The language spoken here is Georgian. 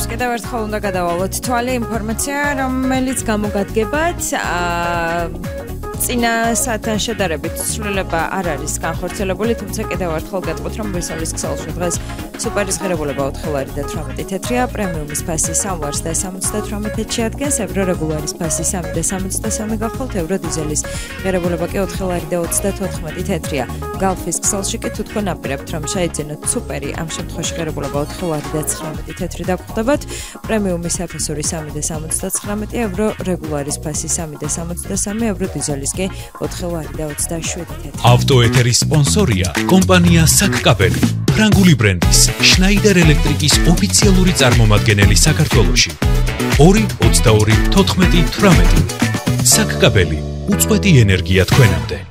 კიდევ ერთხელ უნდა გადავალოთ თვალი ინფორმაცია, რომელიც გამოგადგებათ წინა საათთან შედარებით ცვლილება არ არის განხორციელებული, თუმცა კიდევ ერთხელ გეტყვით, რომ ბრისელის ქსელში დღეს სუპერის ღირებულება 4 ლარი და 18 თეთრია, პრემიუმის ფასი 3 ლარს და 78 შეადგენს, ევრო რეგულარის ფასი 3 და 63 გახვალთ, ევრო დიზელის ღირებულება კი 4 ლარი და 34 თეთრია. გალფის ქსელში კი თუ თქვენ აპირებთ, რომ შეიძენოთ სუპერი, ამ შემთხვევაში ღირებულება 4 ლარი და 19 თეთრი დაგხვდებათ, პრემიუმის აფასური 3 და 79 ევრო, რეგულარის ფასი 3 და 63 ევრო, დიზელის კი 4 ლარი და 27 თეთრი. ავტოეთერის სპონსორია კომპანია საკკაპელი, ფრანგული ბრენდის შნაიდერ ელექტრიკის ოფიციალური წარმომადგენელი საქართველოში. 2-22-14-18 საკკაპელი, უწყვეტი ენერგია თქვენამდე.